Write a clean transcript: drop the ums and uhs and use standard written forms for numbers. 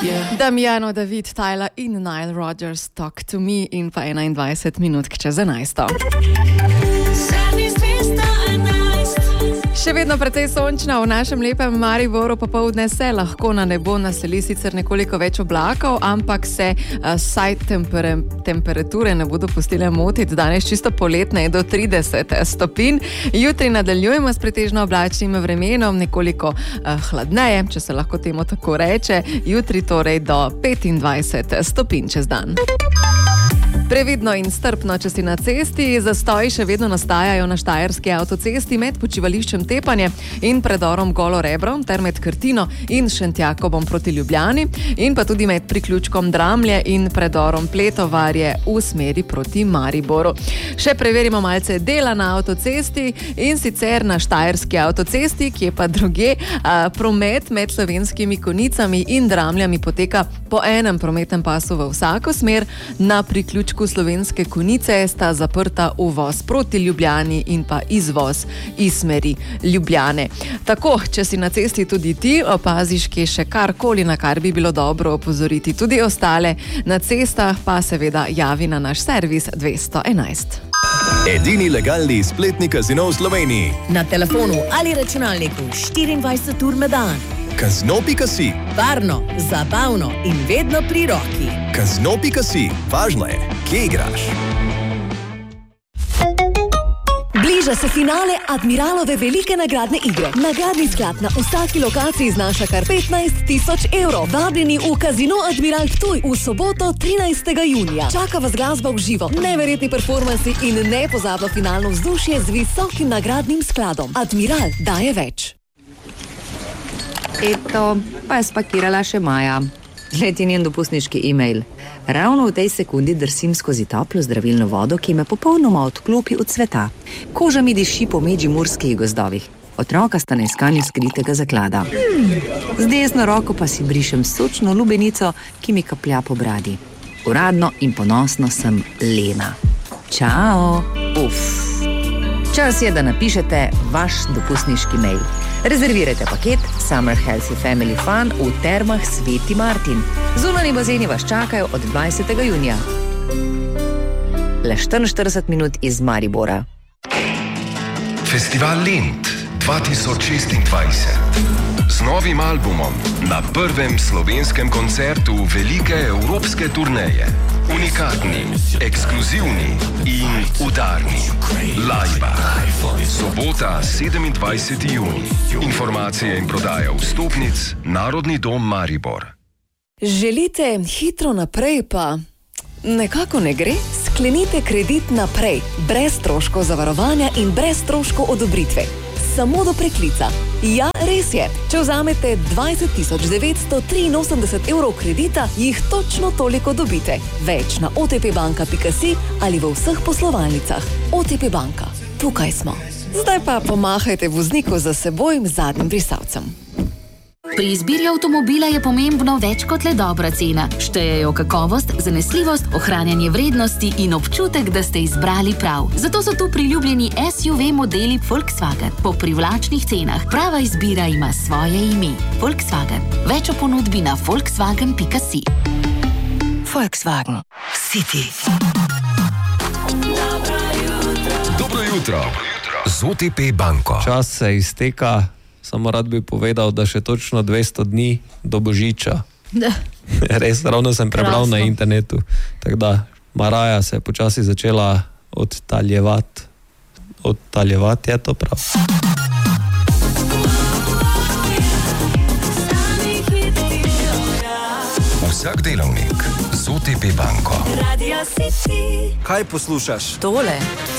Damiano, David, Tyler in Nile Rodgers, Talk to Me in pa 21 minut čez 11. Še vedno precej sončno v našem lepem Mariboru, popoldne se lahko na nebo naseli sicer nekoliko več oblakov, ampak se saj temperature ne bodo pustile motiti. Danes čisto poletne do 30 stopinj. Jutri nadaljujemo s pretežno oblačnim vremenom, nekoliko hladneje, če se lahko temu tako reče. Jutri torej do 25 stopinj čez dan. Previdno in strpno, če si na cesti. Zastoji še vedno nastajajo na štajerski avtocesti med počivališčem Tepanje in predorom Golo Rebro ter med Krtino in Šentjakobom proti Ljubljani in pa tudi med priključkom Dramlje in predorom Pletovarje v smeri proti Mariboru. Še preverimo malce dela na avtocesti in sicer na štajerski avtocesti, ki je pa druge. Promet med Slovenskimi Konjicami in Dramljami poteka po enem prometnem pasu v vsako smer. Na priključku Slovenske Konjice sta zaprta uvoz proti Ljubljani in pa izvoz iz smeri Ljubljane. Tako, če si na cesti tudi ti opaziš, ki je še karkoli, na kar bi bilo dobro opozoriti tudi ostale, na cestah pa seveda javi na naš servis 211. Edini legalni spletni kazino v Sloveniji. Na telefonu ali računalniku 24 ur na dan. Kazino.si. Varno, zabavno in vedno pri roki. Kazino.si. Važno je, kje igraš. Bliža se finale Admiralove velike nagradne igre. Nagradni sklad na vsaki lokaciji znaša kar 15.000 evrov. Vabljeni v Kazino Admiral Ptuj v soboto 13. junija. Čaka vas glasba v živo, neverjetni performansi in nepozabno finalno vzdušje z visokim nagradnim skladom. Admiral daje več. Eto, pa je spakirala še Maja. Leti njen dopustniški e-mail. Ravno v tej sekundi drsim skozi toplo zdravilno vodo, ki me popolnoma odklopi od sveta. Koža mi diši po medžimurskih gozdovih. Otroka sta na iskanju skritega zaklada. Z desno roko pa si brišem sočno lubenico, ki mi kaplja po bradi. Uradno in ponosno sem Lena. Čao! Čas je, da napišete vaš dopustniški mail. Rezervirajte paket Summer Healthy Family Fun v Termah Sveti Martin. Zunanji bazeni vas čakajo od 20. junija. Le 44 minut iz Maribora. Festival Lent 2026. Z novim albumom na prvem slovenskem koncertu velike evropske turneje. Unikatni, ekskluzivni in udarni. Lajba. Sobota, 27. junij. Informacije in prodaja vstopnic Narodni dom Maribor. Želite hitro naprej, pa nekako ne gre? Sklenite kredit naprej, brez stroškov zavarovanja in brez stroškov odobritve. Samo do preklica. Ja, res je. Če vzamete 20.983 evrov kredita, jih točno toliko dobite. Več na otpbanka.si ali v vseh poslovalnicah. OTP banka. Tukaj smo. Zdaj pa pomahajte vozniku za seboj zadnjim brisalcem. Pri izbiri avtomobila je pomembno več kot le dobra cena. Štejejo kakovost, zanesljivost, ohranjanje vrednosti in občutek, da ste izbrali prav. Zato so tu priljubljeni SUV modeli Volkswagen po privlačnih cenah. Prava izbira ima svoje ime. Volkswagen. Več o ponudbi na volkswagen.si. Volkswagen City. Dobro jutro. Z OTP banko. Čas se izteka. Samo rad bi povedal, da še točno 200 dni do Božiča. Res, ravno sem prebral na internetu. Tako da, Maraja se je počasi začela odtaljevati. Odtaljevati je to prav. Vsak delavnik z OTP banko. Kaj poslušaš? Tole.